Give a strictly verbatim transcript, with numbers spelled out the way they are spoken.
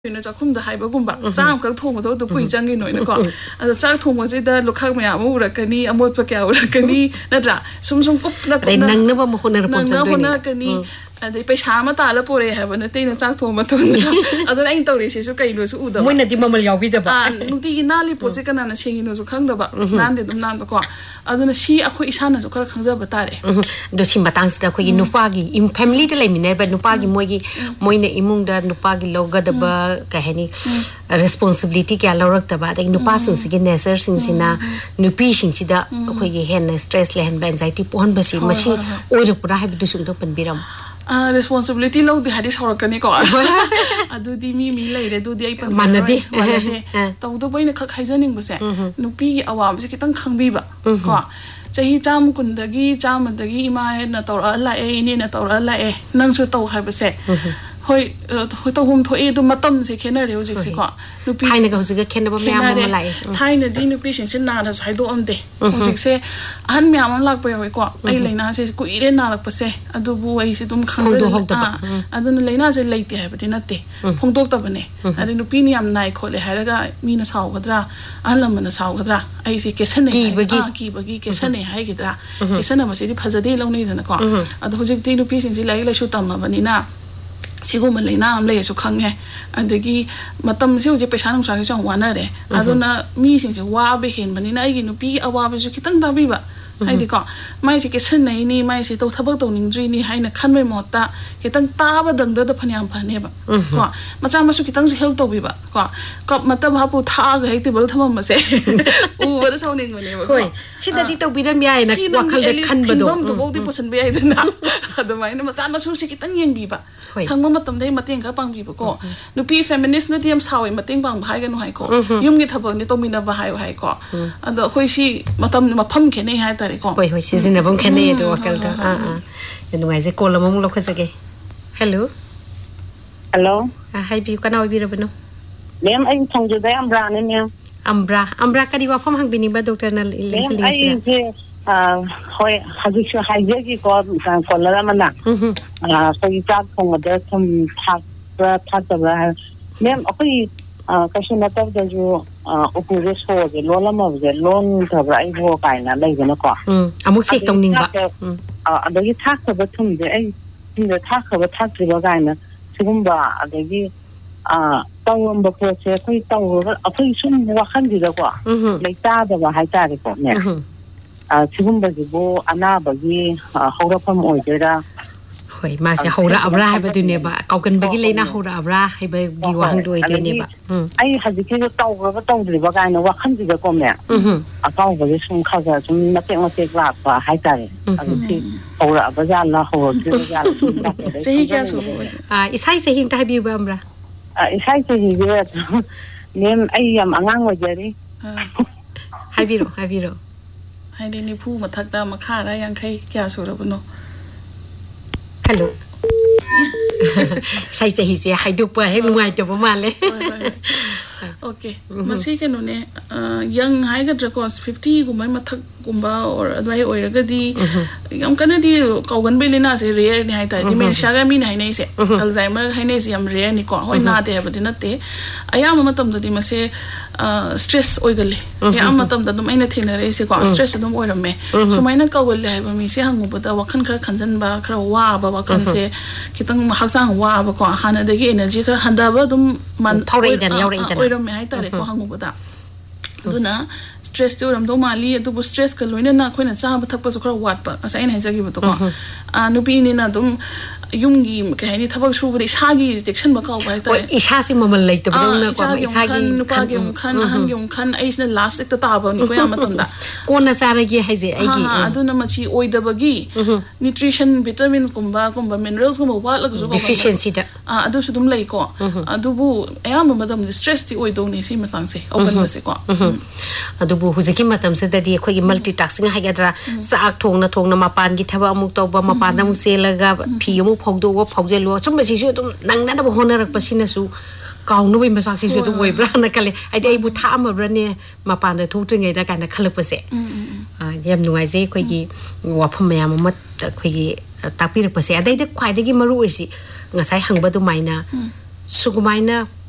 อยู่ในจากคุ้มแต่หายไปกุ้มแบบจ้างกันทงมาตัวตัวกุยจังกินหน่อยนะก่อนอาจจะจ้างทงมาสิแต่ลูกค้าไม่อยากมาอุระกันนี่อมดปะแก้วอุระกันนี่นั่นจ้ะซุ่มซุ่มกุ๊บนั่นก็นั่งนึกว่าบางคนในระบบจังด้วยนี่นั่งกันนี่อันนี้ไปช้ามาตาแล้วปวดเลยค่ะวันนั้นตีนจ้างทงมาตัวนึงอันนั้นไอ้ตัวนี้สิสุกัยรู้สุอุดไม่นั่นที่มันมันยาวพี่จะบอกอ่าลูกที่กินน่ารีปวดจิกันนั่นเชียงกินรู้สุขังเดบะนั่นเด็ดน้ำไปก่อนอันนั้นชีอะคุยอิชานะสุขะขังเจอบัตรเลยดูชิมบัตรสิแต่คุยนุปากีอิมแฟมิลี่ที่เลยมีเนี่ยเป็นนุปากีมวยกีมวยเนี่ยอิมุงเดนุปากีโลกเดบะแค่นี้ responsibility แกเรารักแต่ว่าแต่นุปาสิ่งสิ่งเนเซอร์สิ่งสิ่งน่ะนุปีสิ่งที่เดคุยกีเห็น stress เลยเห็น anxiety ปวดบสิมาชีโอ้ยเราปวดให้ไปดูสุ่มต้องเป็นบิรมอ่า responsibility เราดีให้ได้ชอบกันนี่ก่อนอ่ะดูดีมีมีเลยเดี๋ยวดูดีไอ้ปัญหามันนะดิมันนะดิแต่ตัวไปเนี่ยเขาใครจะนิ่งบ่เสียนุปีเอาว่าไม่ใช่แค่ตั้งขังบีบอ่ะก็จะให้จำคุณตะกี้จำมันตะกี้มาเนี่ยตัวอะไรเอ้นี่เนี่ยตัวอะไรเอ้นั่งช่วยตัวใครบ่เสียเฮ้ยเออเฮ้ยตัวหุ่มตัวเอตัวมาต้มสิแค่นั้นเดียวสิสิก็นุปีไทยเนี่ยเขาสิก็แค่นั้นบ่แม่มาอะไรไทยเนี่ยดีนุปีเช่นเช่นนานเราใช้ตัวอันเดียวสิเสียอันแม่มันลักไปเอาไว้ก่อนไอ้เลยนะสิกูอีเรนน่าลักไปเสียอันดูบัวไอ้สิตุ้มขังเลยอ่ะอันนั้นเลยน่าจะเลยที่ให้ไปที่นั่นเตะพงตัวตัวเนี่ยอันนี้นุปีนี่ยำนายคนเลยให้แล้วก็มีน่าสาวกันจ้าอันละมันน่าสาวกันจ้าไอ้สิเกษเนี่ยกี่บกี้กี่บกี้เกษเนี่ยให้กันจ้าเกษเนี่ยมันสิที่พัฒนาลงนี่เถอะนะก่อนอันดูสิที่นุปีสิ่งที่เลยเลยชุดต่ำมาวันนี้นะสิกูมันเลยน้ำเลยสุขังไงอันเด็กมาตั้มสิวจะไปชั้นของชาวที่จังหวัดนั่นเลยอันนั้นมีสิ่งที่ว่าไปเห็นวันนี้นะไอ้กินนุปีเอาว่าไปสุขิตั้งตาบีบะให้ดีก่อนไม่ใช่แค่เช่นไหนนี่ไม่ใช่ตัวทับตัวนิ่งจีนี่ให้นักขันไม่หมดตาแค่ตั้งตาบดังเดือดพันยามพันเนี่ยบะก็มาจ้ามาสุขิตั้งสิเฮลตัวบีบะก็ก็มาตั้มหาปูท่าก็ให้ติบลทำมันมาเสียอู้วันนั้นเช้านิ่งวันนี้บะก็ชิ้นนั้นที่ตัวบีดันใหญ่นะว่าคันเด็กคันบดงตัวพวกที่ผู้ชนใหญ่ด้วยนะทำไมเนี่ยมาจ้ามาสุขิตั้งยังบีบะช่างมันมาตั้มได้มาเตียงกระปังบีบะก็นุปีเฟมินิสต์นุที่ยามสาวมาเตียงปังพายกันหน่อยก็ยุ่งยิ่งทับนี่ต้องมีนับพายไว้ก็อันเดียวคุยชีมาตั้มมาพัมแค่นี้ให้แต่ละก็คุยคุยชีสินะผมแค่นี้ดูว่ากันตัวอ่าอ่าเดี๋ยวหนูไงจะโกลมั่งเราคุยสักกี่ฮัลโหลฮัลโหลอ่าให้บิวกันเอาบิวเราเป็นน้องเลี้ยงไอ้ทงจุดได้อัมบราเนี่ยเนี่ยอัมบราอัมบราก็ดีว่าพ่อหังบินิบาด็อกเตอร์นั่นเลี้ยงไอ้ที่อ่าคอยหาดูช่วยหายใจกี่ก่อนการคนละมันหนักอ่าคอยจับทงมาเดินทำทักทักตัวอะไรเนี่ยโอเคอ่าก็ฉันนับตั้งแต่อยู่อ่าอุปนิสัยจะล้วนละมั้งจะล้วนทำไรพวกกันนั่นเลยกันก็อืมอามุสิกตรงนี้บะอ่าอันนี้ทักเขาไปทุ่มจะไอ้ที่จะทักเขาไปทักที่ว่ากันนะซึ่งว่าอันนี้อ่าต้องบอกว่าเสียค่อยต้องว่าเอาค่อยชุ่มว่าขั้นดีแล้วกว่าเลยจ้าแต่ว่าหายใจดีกว่าเนี่ยอ่าซึ่งว่าจะบอกอันน่าบางทีอ่าเขาเราพมอ่อยเจอละเฮ้ยมาเสียเขาระอับราให้ไปดูเนี่ยบะเก่ากันไปกี่เลยนะเขาระอับราให้ไปดีว่าหังด้วยด้วยเนี่ยบะไอ้หาดิที่ต้องก็ต้องดีว่ากันนะว่าขั้นดีแล้วก็เนี่ยอ่าต้องว่าจะชุ่มเข้าจะชุ่มนักเตะนักเตะกลับว่าหายใจอันนี้เขาระอับราแล้วเขาที่จะใช่แค่สุดอ่าอีใช่ใช่หินตายบิวบ้างบะอ่าอีใช่ใช่หินเยอะเนี่ยไอ้ยามอ่างว่าเจอดิให้บิโรให้บิโรให้เดนี่ผู้มาทักดามาฆ่าได้ยังใครแก่สุดแล้วปะเนาะฮัลโหลใช่จะหิเสียให้ดูเปิดให้ลุงไงจบประมาณเลยโอเคมาสิกันหนูเนี่ยยังหายกันจะก่อนห้าสิบกูไม่มาทักกุมบ้าหรืออะไรโอ้ยก็ดียังกันดีเขากันไปเลยนะสิเรียนนี่ให้แต่ที่เมชาก็มีไหนเนี่ยสิอัลไซเมอร์ให้เนี่ยสิยามเรียนนี่ก่อนห้อยนาเดียบดีนั่นเตะอายามันมาตั้มตัวที่มาสิสตรสโอ้ยกันเลยยามมาตั้มตัวตุ้มไอ้เนี่ยที่เนี่ยเลยสิก่อนสตรสตุ้มโอ้ยรำเมสมัยนั้นเขากันเลยแบบมีสิหังกูบอกว่าขันคราขันจันบ้าคราว่าบ้าว่าขันเสคิดตั้งมาหักจ้างว่าบ้าก่อนหันเด็กเอเนอร์จีคราหันดาบ้าตุ้มมันเท่าไรกันเท่าไรกันโอ้ยรำเมให้แต่เด็กเขาหังกูบอกดูนะสตรสที่เราต้องมาลีดูบุสตรสกันเลยเนี่ยนะคนน่ะจ้าบัทักประสบการณ์วัดปะอาศัยไหนจะกี่บัตรก็อ่านุปีนี่นะตุ้มยุ่งยีมแค่นี้ทับชูบริชากีเด็กฉันมาเข้าไปแต่อิชาสิมันมันเลยแต่ไม่รู้นะกว่าอิชากีนุปากียงคันหันยงคันไอ้เนี่ย last อีกตัวตาบนี่ก็ยังมาตั้งด่าคนน่ะสารกีให้เสียไอ้กีอ่าดูนะมาชีโอยดับกี้ nutrition vitamins กุมบ้ากุมบ้า minerals กุมบ้าว่าแล้วก็จะ deficiency จ้ะอ่าดูสุดทุ่มเลยก็อ่าดูบุเอ้ยมันมาทำ stress ที่โอยตรงนี้สิมาตั้งสิเอาเป็นมาสิก็อ่าดูบุหุ่นสิมาทำเสด็จดีคุย multitasking ให้กันละสักทงนะทงนะมาปานกิทว่ามุกตัวมาปานนะมุกเซลกับผิวมุกพกดูว่าพกเจลว่าสมมติสิตุ้มนั่งนั่นแต่บุหนรักปัสสินะสู้กาวนู้นมาสักสิตุ้มวัยบล้านักเลยไอ้เด็กบุษามาบล้าเนี่ยมาปานจะทุกจังไงแต่กันนักขลับปัสเสอ่าเยี่ยมหนุ่มไอ้เจ้คุยกี่ว่าพ่อแม่มามัดคุยกี่ตักปีรักปัสเสไอ้เด็กควายเด็กมารู้สิงั้นใส่หังบัดตัวไม่นะสุกไม่นะ